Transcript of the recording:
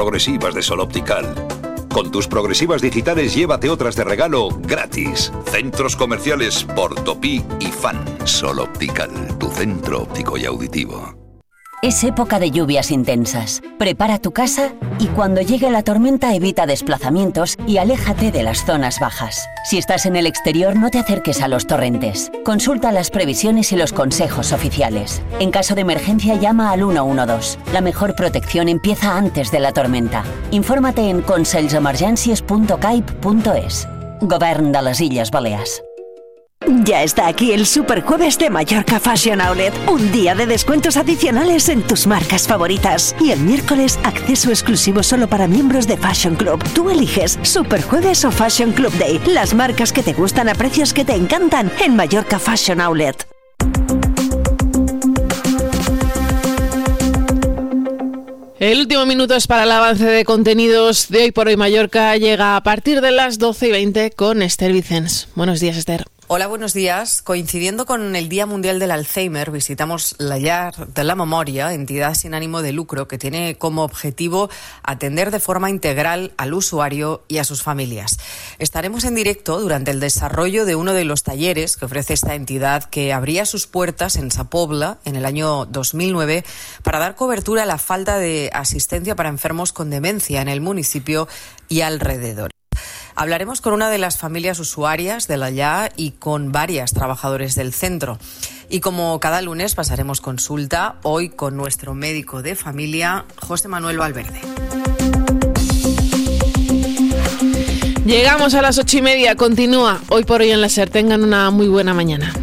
Progresivas de Sol Optical. Con tus progresivas digitales llévate otras de regalo gratis. Centros comerciales Portopí y Fan. Sol Optical, tu centro óptico y auditivo. Es época de lluvias intensas. Prepara tu casa y cuando llegue la tormenta evita desplazamientos y aléjate de las zonas bajas. Si estás en el exterior, no te acerques a los torrentes. Consulta las previsiones y los consejos oficiales. En caso de emergencia, llama al 112. La mejor protección empieza antes de la tormenta. Infórmate en conselsemergències.caip.es. Govern de les Illes Balears. Ya está aquí el Superjueves de Mallorca Fashion Outlet. Un día de descuentos adicionales en tus marcas favoritas. Y el miércoles, acceso exclusivo solo para miembros de Fashion Club. Tú eliges Superjueves o Fashion Club Day. Las marcas que te gustan a precios que te encantan en Mallorca Fashion Outlet. El último minuto es para el avance de contenidos de Hoy por Hoy Mallorca. Llega a partir de las 12:20 con Esther Vicens. Buenos días, Esther. Hola, buenos días. Coincidiendo con el Día Mundial del Alzheimer, visitamos la Llar de la Memoria, entidad sin ánimo de lucro que tiene como objetivo atender de forma integral al usuario y a sus familias. Estaremos en directo durante el desarrollo de uno de los talleres que ofrece esta entidad, que abría sus puertas en Sa Pobla en el año 2009 para dar cobertura a la falta de asistencia para enfermos con demencia en el municipio y alrededor. Hablaremos con una de las familias usuarias de la llar y con varias trabajadores del centro. Y como cada lunes pasaremos consulta, hoy con nuestro médico de familia, José Manuel Valverde. Llegamos a las 8:30, continúa Hoy por Hoy en la SER. Tengan una muy buena mañana.